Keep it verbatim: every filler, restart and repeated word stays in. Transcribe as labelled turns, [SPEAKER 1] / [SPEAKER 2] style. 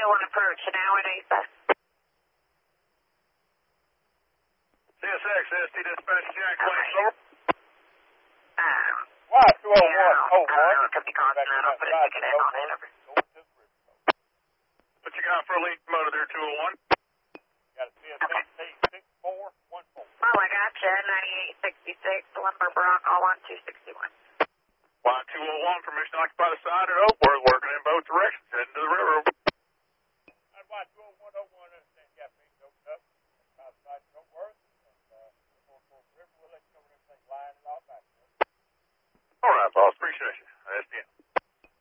[SPEAKER 1] two one approach nowadays.
[SPEAKER 2] C S X, S T dispatch, Jack,
[SPEAKER 1] Okay. Um,
[SPEAKER 3] Why two oh one
[SPEAKER 1] yeah,
[SPEAKER 3] oh
[SPEAKER 1] I don't know,
[SPEAKER 3] one?
[SPEAKER 1] it could be constant. I'll put a ticket in on it. Over.
[SPEAKER 2] What you got for a lead motor there, two oh one?
[SPEAKER 3] Got a C S X T six four one four.
[SPEAKER 1] Oh, I got you. ninety-eight sixty-six, Lumber Brock, all on two sixty-one.
[SPEAKER 2] Line two oh one, permission to occupy the side at Oakworth, working in both directions, heading to the railroad.
[SPEAKER 3] That's why two oh one oh one understand got me choked up. Outside Oakworth.